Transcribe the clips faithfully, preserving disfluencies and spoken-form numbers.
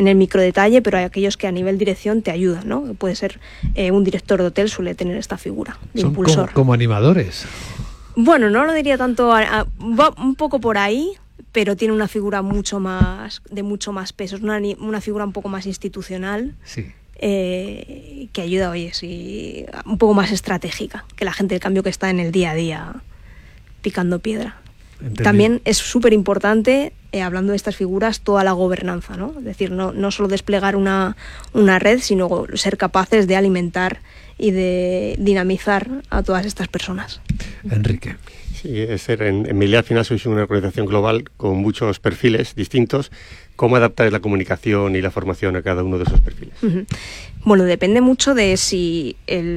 en el microdetalle, pero hay aquellos que a nivel dirección te ayudan, ¿no? Puede ser eh, un director de hotel suele tener esta figura de Son impulsor. Como, como animadores. Bueno, no lo diría tanto, a, a, va un poco por ahí, pero tiene una figura mucho más, de mucho más peso, es una, una figura un poco más institucional. Sí. Eh, que ayuda, oye, sí, un poco más estratégica que la gente del cambio que está en el día a día picando piedra. Entendido. También es súper importante, eh, hablando de estas figuras, toda la gobernanza, ¿no? Es decir, no, no solo desplegar una, una red, sino ser capaces de alimentar y de dinamizar a todas estas personas. Enrique. Sí, es ser, en, en Meliá al final sois una organización global con muchos perfiles distintos. ¿Cómo adaptar la comunicación y la formación a cada uno de esos perfiles? Uh-huh. Bueno, depende mucho de si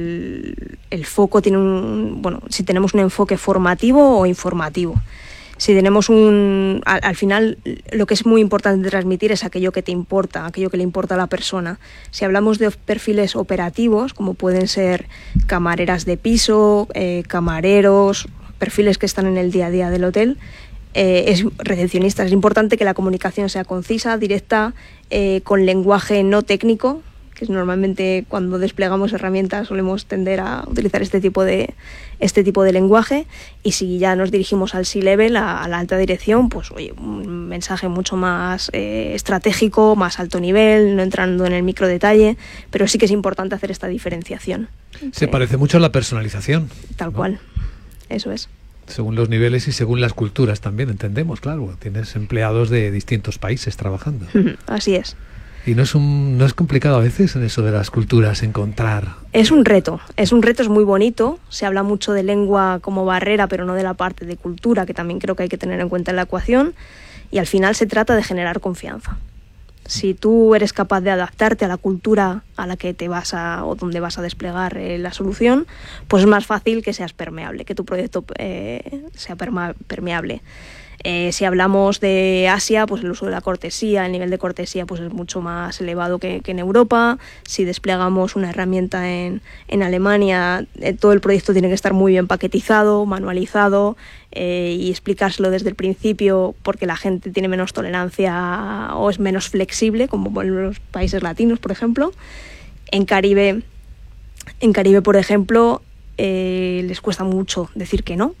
el, el foco tiene un... Bueno, si tenemos un enfoque formativo o informativo. Si tenemos un... Al, al final, lo que es muy importante transmitir es aquello que te importa, aquello que le importa a la persona. Si hablamos de perfiles operativos, como pueden ser camareras de piso, eh, camareros, perfiles que están en el día a día del hotel, eh, es recepcionistas. Es importante que la comunicación sea concisa, directa, eh, con lenguaje no técnico, que es normalmente cuando desplegamos herramientas solemos tender a utilizar este tipo de este tipo de lenguaje, y si ya nos dirigimos al C-level, a, a la alta dirección, pues oye, un mensaje mucho más eh, estratégico, más alto nivel, no entrando en el micro detalle, pero sí que es importante hacer esta diferenciación. Se eh, parece mucho a la personalización. Tal ¿no? cual, eso es. Según los niveles y según las culturas también, entendemos, claro. Tienes empleados de distintos países trabajando. Así es. Y no es un no es complicado a veces en eso de las culturas encontrar. Es un reto, es un reto, es muy bonito. Se habla mucho de lengua como barrera, pero no de la parte de cultura, que también creo que hay que tener en cuenta en la ecuación. Y al final se trata de generar confianza. Si tú eres capaz de adaptarte a la cultura a la que te vas a o donde vas a desplegar eh, la solución, pues es más fácil que seas permeable, que tu proyecto eh, sea perma- permeable. Eh, si hablamos de Asia, pues el uso de la cortesía, el nivel de cortesía pues es mucho más elevado que, que en Europa. Si desplegamos una herramienta en, en Alemania, eh, todo el proyecto tiene que estar muy bien paquetizado, manualizado, eh, y explicárselo desde el principio, porque la gente tiene menos tolerancia o es menos flexible, como en los países latinos, por ejemplo. En Caribe, en Caribe, por ejemplo, eh, les cuesta mucho decir que no.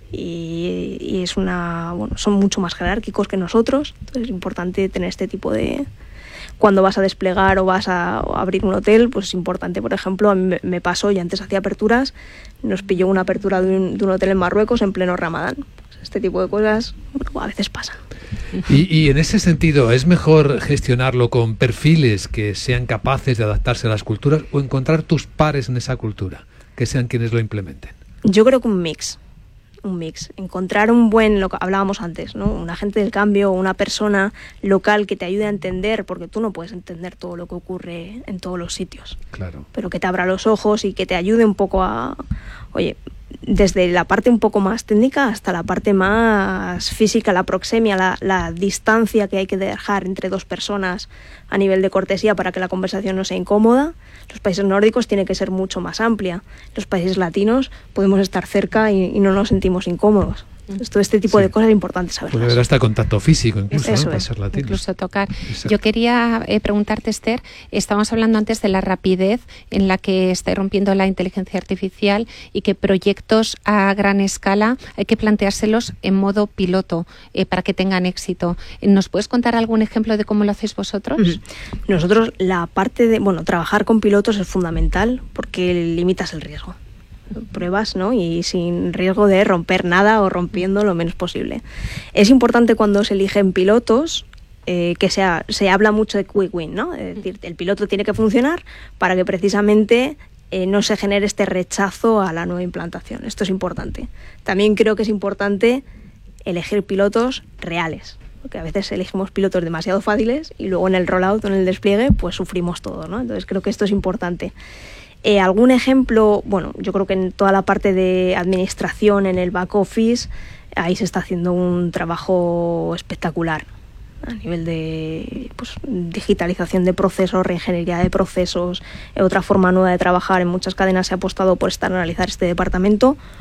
Y, y es una bueno son mucho más jerárquicos que nosotros, entonces es importante tener este tipo de... Cuando vas a desplegar o vas a, a abrir un hotel, pues es importante. Por ejemplo, a mí me, me pasó, yo antes hacía aperturas, nos pilló una apertura de un, de un hotel en Marruecos en pleno Ramadán. Pues este tipo de cosas, bueno, a veces pasan. Y, y en ese sentido, ¿es mejor gestionarlo con perfiles que sean capaces de adaptarse a las culturas o encontrar tus pares en esa cultura, que sean quienes lo implementen? Yo creo que un mix. un mix, encontrar un buen, lo que hablábamos antes, ¿no? Un agente del cambio, una persona local que te ayude a entender, porque tú no puedes entender todo lo que ocurre en todos los sitios. Claro. Pero que te abra los ojos y que te ayude un poco a, oye, desde la parte un poco más técnica hasta la parte más física, la proxemia, la, la distancia que hay que dejar entre dos personas a nivel de cortesía para que la conversación no sea incómoda. Los países nórdicos tiene que ser mucho más amplia. Los países latinos podemos estar cerca y, y no nos sentimos incómodos. Entonces, todo este tipo sí. de cosas es importante saber. Puede haber hasta contacto físico incluso, Eso ¿no? es. Para ser latinos. Incluso tocar. Exacto. Yo quería eh, preguntarte, Esther, estábamos hablando antes de la rapidez en la que está rompiendo la inteligencia artificial y que proyectos a gran escala hay que planteárselos en modo piloto eh, para que tengan éxito. ¿Nos puedes contar algún ejemplo de cómo lo hacéis vosotros? Uh-huh. Nosotros, la parte de, bueno, trabajar con pilotos es fundamental porque limitas el riesgo. Pruebas, ¿no? Y sin riesgo de romper nada o rompiendo lo menos posible. Es importante cuando se eligen pilotos eh, que sea, se habla mucho de quick win, ¿no? Es decir, el piloto tiene que funcionar para que precisamente eh, no se genere este rechazo a la nueva implantación. Esto es importante. También creo que es importante elegir pilotos reales, porque a veces elegimos pilotos demasiado fáciles y luego en el rollout o en el despliegue pues sufrimos todo, ¿no? Entonces creo que esto es importante. Eh, algún ejemplo, bueno, yo creo que en toda la parte de administración, en el back office, ahí se está haciendo un trabajo espectacular a nivel de pues, digitalización de procesos, reingeniería de procesos, eh, otra forma nueva de trabajar. En muchas cadenas se ha apostado por externalizar este departamento.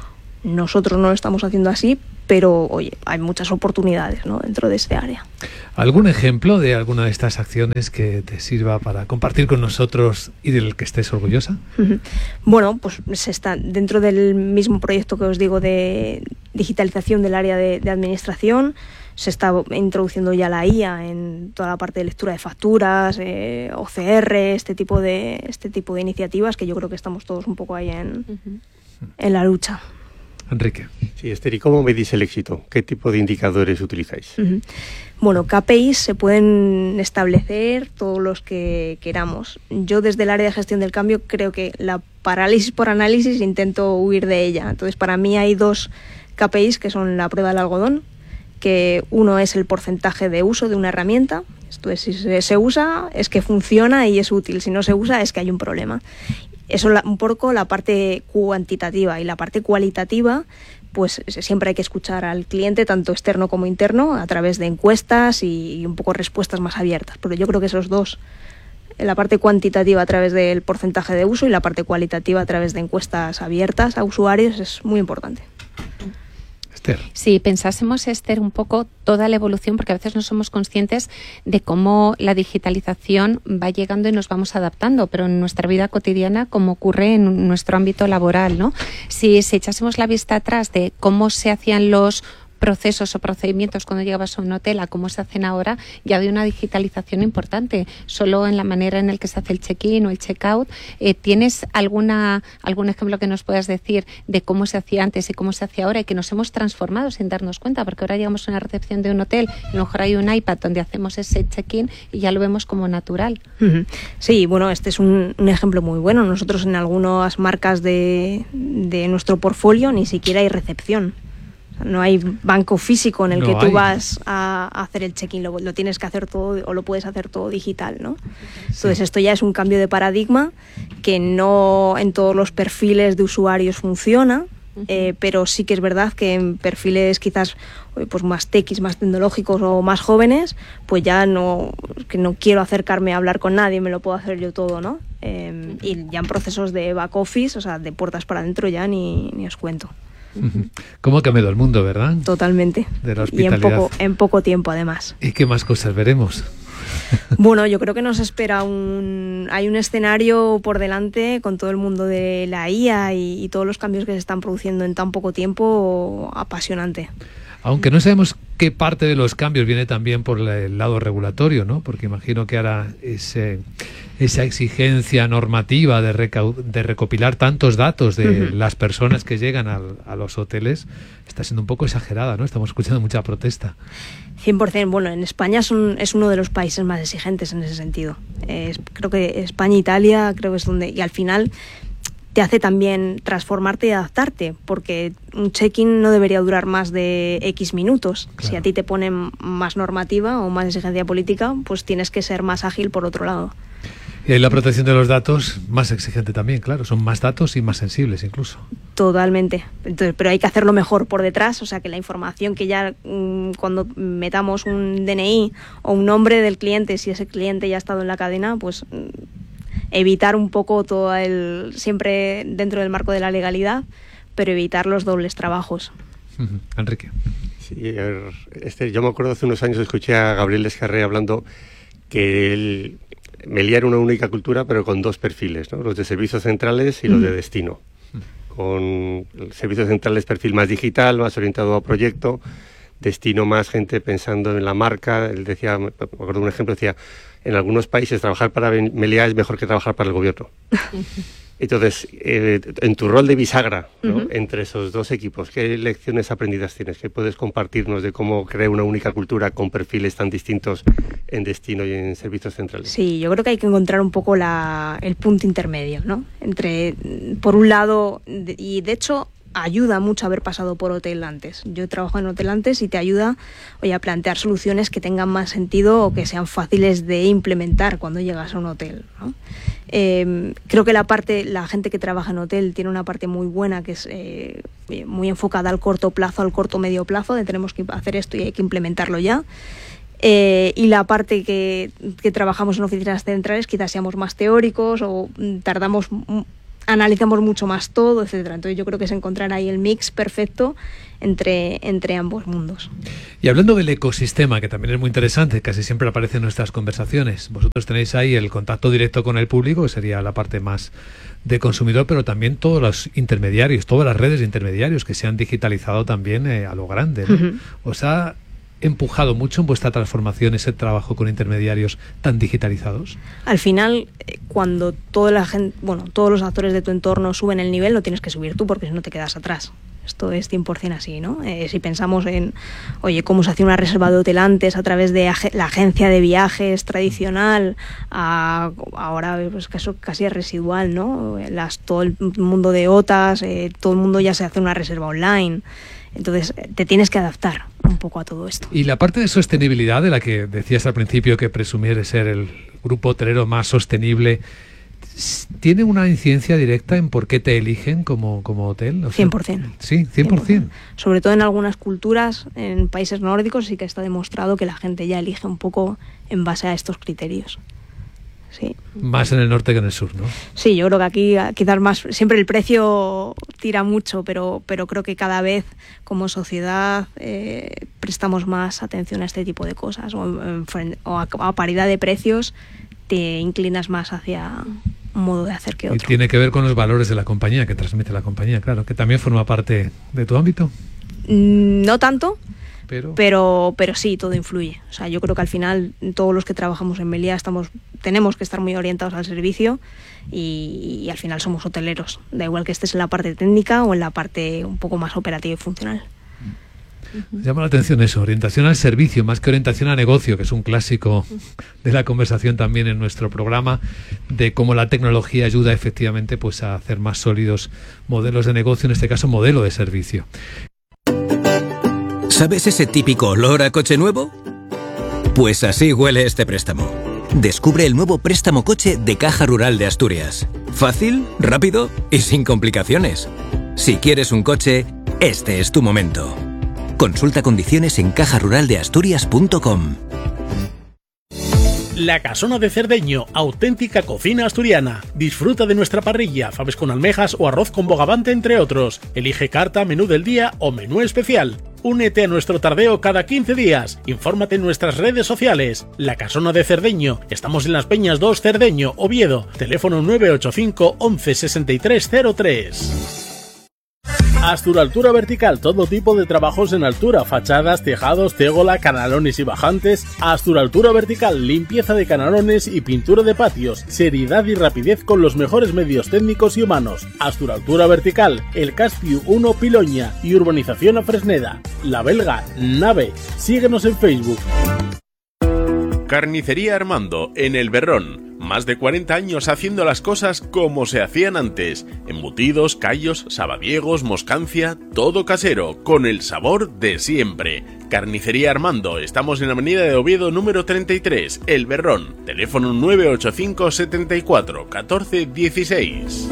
Nosotros no lo estamos haciendo así, pero oye, hay muchas oportunidades, ¿no?, dentro de este área. ¿Algún ejemplo de alguna de estas acciones que te sirva para compartir con nosotros y del que estés orgullosa? Uh-huh. Bueno, pues se está dentro del mismo proyecto que os digo de digitalización del área de, de administración. Se está introduciendo ya la I A en toda la parte de lectura de facturas, eh, O C R, este tipo de este tipo de iniciativas que yo creo que estamos todos un poco ahí en, uh-huh. en la lucha. Enrique. Sí, Esther, ¿y cómo medís el éxito? ¿Qué tipo de indicadores utilizáis? Uh-huh. Bueno, K P Is se pueden establecer todos los que queramos. Yo desde el área de gestión del cambio creo que la parálisis por análisis intento huir de ella. Entonces, para mí hay dos K P Is que son la prueba del algodón, que uno es el porcentaje de uso de una herramienta. Esto es, si se, se usa es que funciona y es útil. Si no se usa es que hay un problema. Eso es un poco la parte cuantitativa, y la parte cualitativa, pues siempre hay que escuchar al cliente, tanto externo como interno, a través de encuestas y, y un poco respuestas más abiertas. Pero yo creo que esos dos, la parte cuantitativa a través del porcentaje de uso y la parte cualitativa a través de encuestas abiertas a usuarios, es muy importante. Si pensásemos, Esther, un poco toda la evolución, porque a veces no somos conscientes de cómo la digitalización va llegando y nos vamos adaptando, pero en nuestra vida cotidiana, como ocurre en nuestro ámbito laboral, ¿no? Si, si echásemos la vista atrás de cómo se hacían los procesos o procedimientos cuando llegabas a un hotel a cómo se hacen ahora, ya había una digitalización importante, solo en la manera en la que se hace el check-in o el check-out. Eh, ¿Tienes alguna algún ejemplo que nos puedas decir de cómo se hacía antes y cómo se hacía ahora, y que nos hemos transformado sin darnos cuenta? Porque ahora llegamos a una recepción de un hotel, a lo mejor hay un iPad donde hacemos ese check-in y ya lo vemos como natural. Sí, bueno, este es un, un ejemplo muy bueno. Nosotros en algunas marcas de, de nuestro portfolio ni siquiera hay recepción. No hay banco físico en el no que tú hay. vas a, a hacer el check-in, lo, lo tienes que hacer todo o lo puedes hacer todo digital, ¿no? Sí. Entonces esto ya es un cambio de paradigma que no en todos los perfiles de usuarios funciona, uh-huh. eh, pero sí que es verdad que en perfiles quizás pues más techis, más tecnológicos o más jóvenes, pues ya no, que no quiero acercarme a hablar con nadie, me lo puedo hacer yo todo, ¿no? Eh, y ya en procesos de back office, o sea, de puertas para adentro ya ni, ni os cuento. ¿Cómo ha cambiado el mundo, verdad? Totalmente. De la y en poco, en poco tiempo, además. ¿Y qué más cosas veremos? Bueno, yo creo que nos espera un... Hay un escenario por delante con todo el mundo de la I A y, y todos los cambios que se están produciendo en tan poco tiempo, apasionante. Aunque no sabemos qué parte de los cambios viene también por el lado regulatorio, ¿no? Porque imagino que ahora ese, esa exigencia normativa de, recau- de recopilar tantos datos de uh-huh. las personas que llegan al, a los hoteles está siendo un poco exagerada, ¿no? Estamos escuchando mucha protesta. cien por ciento. Bueno, en España son, es uno de los países más exigentes en ese sentido. Eh, creo que España e Italia, creo que es donde... Y al final te hace también transformarte y adaptarte, porque un check-in no debería durar más de X minutos. Claro. Si a ti te ponen más normativa o más exigencia política, pues tienes que ser más ágil por otro lado. Y ahí la protección de los datos más exigente también, claro, son más datos y más sensibles incluso. Totalmente. Entonces, pero hay que hacerlo mejor por detrás, o sea que la información que ya mmm, cuando metamos un D N I o un nombre del cliente, si ese cliente ya ha estado en la cadena, pues mmm, evitar un poco todo el, siempre dentro del marco de la legalidad, pero evitar los dobles trabajos. Uh-huh. Enrique. Sí, este, yo me acuerdo hace unos años escuché a Gabriel Descarré hablando que él Meliá era una única cultura, pero con dos perfiles, ¿no? Los de servicios centrales y los uh-huh. de destino. Uh-huh. Con servicios centrales perfil más digital, más orientado a proyecto, destino más gente pensando en la marca. Él decía, me acuerdo de un ejemplo, decía, en algunos países trabajar para Meliá es mejor que trabajar para el gobierno. Entonces, eh, en tu rol de bisagra, ¿no? Uh-huh. entre esos dos equipos, ¿qué lecciones aprendidas tienes? ¿Qué puedes compartirnos de cómo crear una única cultura con perfiles tan distintos en destino y en servicios centrales? Sí, yo creo que hay que encontrar un poco la, el punto intermedio, ¿no? Entre, por un lado, de, y de hecho ayuda mucho haber pasado por hotel antes. Yo trabajo en hotel antes y te ayuda, oye, a plantear soluciones que tengan más sentido o que sean fáciles de implementar cuando llegas a un hotel, ¿no? Eh, creo que la parte, la gente que trabaja en hotel tiene una parte muy buena que es eh, muy enfocada al corto plazo, al corto medio plazo, de tenemos que hacer esto y hay que implementarlo ya. Eh, y la parte que, que trabajamos en oficinas centrales quizás seamos más teóricos o tardamos analizamos mucho más todo, etcétera. Entonces yo creo que es encontrar ahí el mix perfecto entre, entre ambos mundos. Y hablando del ecosistema, que también es muy interesante, casi siempre aparece en nuestras conversaciones, vosotros tenéis ahí el contacto directo con el público, que sería la parte más de consumidor, pero también todos los intermediarios, todas las redes de intermediarios que se han digitalizado también eh, a lo grande, ¿no? Uh-huh. ¿Os ha empujado mucho en vuestra transformación ese trabajo con intermediarios tan digitalizados? Al final, cuando toda la gente, bueno, todos los actores de tu entorno suben el nivel, lo tienes que subir tú, porque si no te quedas atrás. Esto es cien por ciento así, ¿no? Eh, si pensamos en, oye, cómo se hacía una reserva de hotel antes a través de ag- la agencia de viajes tradicional, a, ahora pues eso casi es residual, ¿no? Las, todo el mundo de O T As, eh, todo el mundo ya se hace una reserva online. Entonces, te tienes que adaptar un poco a todo esto. Y la parte de sostenibilidad de la que decías al principio que presumir de ser el grupo hotelero más sostenible, ¿tiene una incidencia directa en por qué te eligen como, como hotel? O sea, cien por ciento. Sí, cien por ciento. cien por ciento. Sobre todo en algunas culturas, en países nórdicos, sí que está demostrado que la gente ya elige un poco en base a estos criterios. Sí. Más en el norte que en el sur, ¿no? Sí, yo creo que aquí quizás más, siempre el precio tira mucho, pero, pero creo que cada vez como sociedad eh, prestamos más atención a este tipo de cosas, o, o a, a paridad de precios te inclinas más hacia un modo de hacer que otro. Y tiene que ver con los valores de la compañía, que transmite la compañía, claro, que también forma parte de tu ámbito. No tanto. Pero... pero pero sí, todo influye. O sea, yo creo que al final todos los que trabajamos en Meliá estamos tenemos que estar muy orientados al servicio y, y al final somos hoteleros. Da igual que estés en la parte técnica o en la parte un poco más operativa y funcional. Me llama la atención eso, orientación al servicio más que orientación a negocio, que es un clásico de la conversación también en nuestro programa, de cómo la tecnología ayuda efectivamente pues a hacer más sólidos modelos de negocio, en este caso modelo de servicio. ¿Sabes ese típico olor a coche nuevo? Pues así huele este préstamo. Descubre el nuevo préstamo coche de Caja Rural de Asturias. Fácil, rápido y sin complicaciones. Si quieres un coche, este es tu momento. Consulta condiciones en caja rural de asturias punto com. La Casona de Cerdeño, auténtica cocina asturiana. Disfruta de nuestra parrilla, faves con almejas o arroz con bogavante, entre otros. Elige carta, menú del día o menú especial. Únete a nuestro tardeo cada quince días. Infórmate en nuestras redes sociales. La Casona de Cerdeño. Estamos en Las Peñas dos, Cerdeño, Oviedo. Teléfono nueve ocho cinco once sesenta y tres cero tres. Asturaltura Vertical, todo tipo de trabajos en altura, fachadas, tejados, tegola, canalones y bajantes. Asturaltura Vertical, limpieza de canalones y pintura de patios, seriedad y rapidez con los mejores medios técnicos y humanos. Asturaltura Vertical, El Caspiu uno Piloña y Urbanización A Fresneda. La Belga, Nave. Síguenos en Facebook. Carnicería Armando, en El Berrón. Más de cuarenta años haciendo las cosas como se hacían antes. Embutidos, callos, sabadiegos, moscancia, todo casero, con el sabor de siempre. Carnicería Armando, estamos en la avenida de Oviedo número treinta y tres, El Berrón. Teléfono nueve ocho cinco setenta y cuatro catorce dieciséis.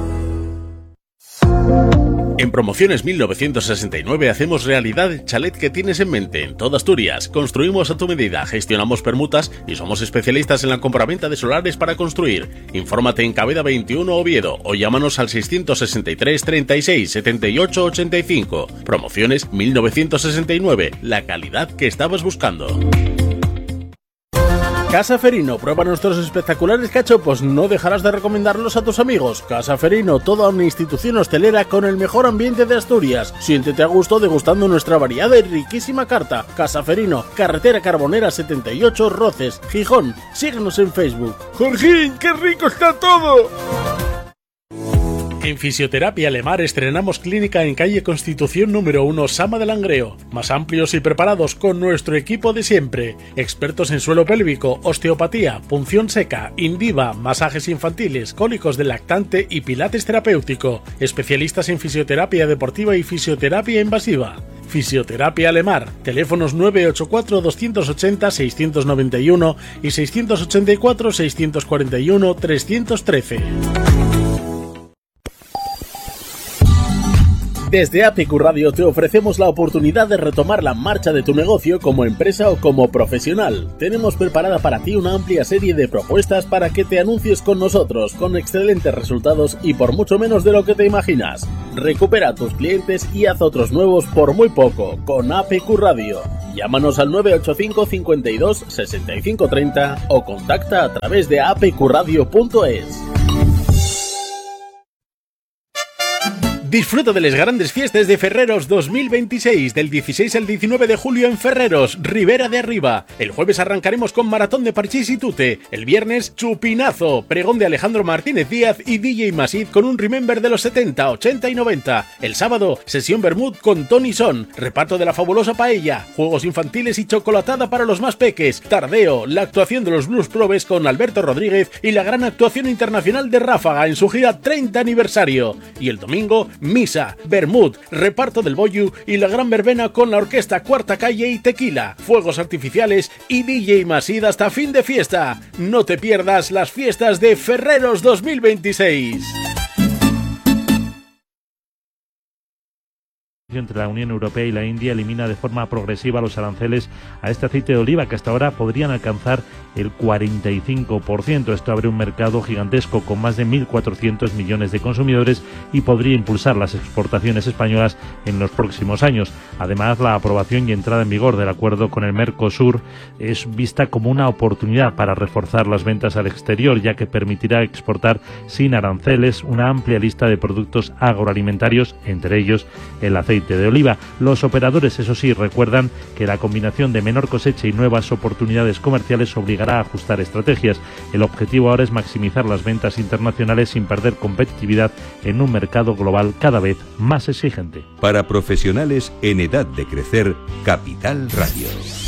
En Promociones mil novecientos sesenta y nueve hacemos realidad el chalet que tienes en mente en toda Asturias. Construimos a tu medida, gestionamos permutas y somos especialistas en la compraventa de solares para construir. Infórmate en Cabeda veintiuno Oviedo o llámanos al seiscientos sesenta y tres treinta y seis setenta y ocho ochenta y cinco. Promociones mil novecientos sesenta y nueve, la calidad que estabas buscando. Casa Ferino, prueba nuestros espectaculares cachopos, no dejarás de recomendarlos a tus amigos. Casa Ferino, toda una institución hostelera con el mejor ambiente de Asturias. Siéntete a gusto degustando nuestra variada y riquísima carta. Casa Ferino, carretera Carbonera setenta y ocho, Roces, Gijón. Síguenos en Facebook. ¡Jorgín, qué rico está todo! En Fisioterapia Lemar estrenamos clínica en calle Constitución número uno, Sama de Langreo. Más amplios y preparados con nuestro equipo de siempre. Expertos en suelo pélvico, osteopatía, punción seca, Indiva, masajes infantiles, cólicos del lactante y pilates terapéutico. Especialistas en fisioterapia deportiva y fisioterapia invasiva. Fisioterapia Lemar. Teléfonos nueve ocho cuatro dos ochenta seis nueve uno y seis ocho cuatro seis cuatro uno tres uno tres. Desde A P Q Radio te ofrecemos la oportunidad de retomar la marcha de tu negocio como empresa o como profesional. Tenemos preparada para ti una amplia serie de propuestas para que te anuncies con nosotros, con excelentes resultados y por mucho menos de lo que te imaginas. Recupera a tus clientes y haz otros nuevos por muy poco con A P Q Radio. Llámanos al nueve ocho cinco, cincuenta y dos, sesenta y cinco treinta o contacta a través de a p q radio punto es. Disfruta de las grandes fiestas de Ferreros dos mil veintiséis, del dieciséis al diecinueve de julio en Ferreros, Ribera de Arriba. El jueves arrancaremos con maratón de parchís y tute. El viernes, chupinazo, pregón de Alejandro Martínez Díaz y D J Masid con un remember de los setenta, ochenta y noventa. El sábado, sesión Bermud con Tony Son, reparto de la fabulosa paella, juegos infantiles y chocolatada para los más peques. Tardeo, la actuación de los Blues Probes con Alberto Rodríguez y la gran actuación internacional de Ráfaga en su gira treinta aniversario. Y el domingo, misa, Bermud, reparto del Boyu y la gran verbena con la orquesta Cuarta Calle y Tequila, fuegos artificiales y D J Masid hasta fin de fiesta. No te pierdas las fiestas de Ferreros dos mil veintiséis. Entre la Unión Europea y la India elimina de forma progresiva los aranceles a este aceite de oliva que hasta ahora podrían alcanzar el cuarenta y cinco por ciento. Esto abre un mercado gigantesco con más de mil cuatrocientos millones de consumidores y podría impulsar las exportaciones españolas en los próximos años. Además, la aprobación y entrada en vigor del acuerdo con el Mercosur es vista como una oportunidad para reforzar las ventas al exterior, ya que permitirá exportar sin aranceles una amplia lista de productos agroalimentarios, entre ellos el aceite de oliva. Los operadores, eso sí, recuerdan que la combinación de menor cosecha y nuevas oportunidades comerciales obligará a ajustar estrategias. El objetivo ahora es maximizar las ventas internacionales sin perder competitividad en un mercado global cada vez más exigente. Para profesionales en edad de crecer, Capital Radio.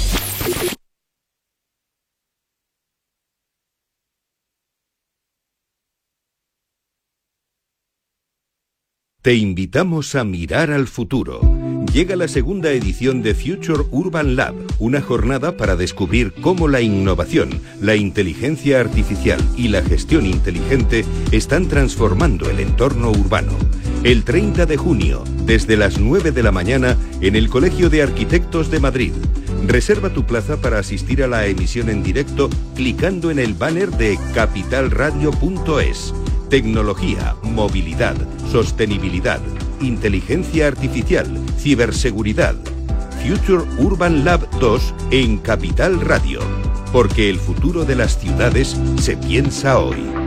Te invitamos a mirar al futuro. Llega la segunda edición de Future Urban Lab, una jornada para descubrir cómo la innovación, la inteligencia artificial y la gestión inteligente están transformando el entorno urbano. El treinta de junio, desde las nueve de la mañana, en el Colegio de Arquitectos de Madrid. Reserva tu plaza para asistir a la emisión en directo clicando en el banner de capital radio punto es. Tecnología, movilidad, sostenibilidad, inteligencia artificial, ciberseguridad. Future Urban Lab dos en Capital Radio. Porque el futuro de las ciudades se piensa hoy.